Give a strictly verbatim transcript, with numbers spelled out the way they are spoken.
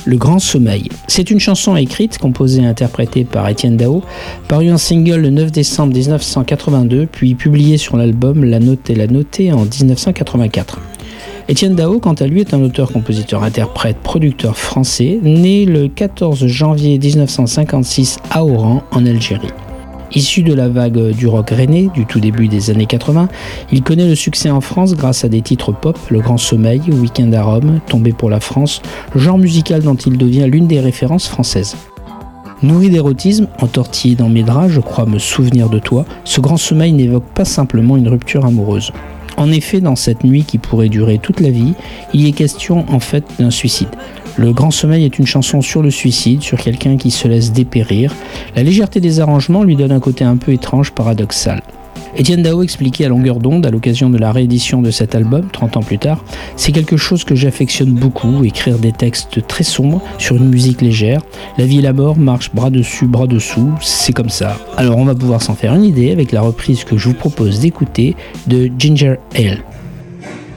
Le Grand Sommeil. C'est une chanson écrite, composée et interprétée par Etienne Dao, parue en single le neuf décembre dix-neuf cent quatre-vingt-deux, puis publiée sur l'album La Notée, La Notée en dix-neuf cent quatre-vingt-quatre. Etienne Dao, quant à lui, est un auteur, compositeur, interprète, producteur français, né le quatorze janvier dix-neuf cent cinquante-six à Oran, en Algérie. Issu de la vague du rock rennais du tout début des années quatre-vingts, il connaît le succès en France grâce à des titres pop, Le Grand Sommeil, Week-end à Rome, Tombé pour la France, genre musical dont il devient l'une des références françaises. Nourri d'érotisme, entortillé dans mes draps, je crois me souvenir de toi, ce Grand Sommeil n'évoque pas simplement une rupture amoureuse. En effet, dans cette nuit qui pourrait durer toute la vie, il y est question en fait d'un suicide. Le Grand Sommeil est une chanson sur le suicide, sur quelqu'un qui se laisse dépérir. La légèreté des arrangements lui donne un côté un peu étrange, paradoxal. Etienne Dao expliquait à longueur d'onde, à l'occasion de la réédition de cet album, trente ans plus tard, « C'est quelque chose que j'affectionne beaucoup, écrire des textes très sombres sur une musique légère. La vie et la mort marchent bras dessus, bras dessous, c'est comme ça. » Alors on va pouvoir s'en faire une idée avec la reprise que je vous propose d'écouter de Ginger Ale.